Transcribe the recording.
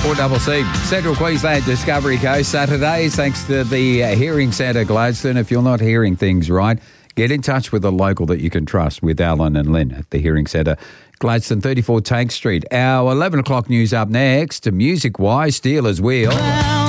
4CC. Central Queensland Discovery Coast Saturdays, thanks to the Hearing Centre Gladstone. If you're not hearing things right, get in touch with a local that you can trust with Alan and Lynn at the Hearing Centre, Gladstone, 34 Tank Street. Our 11 o'clock news up next. Music-wise, Steelers Wheel.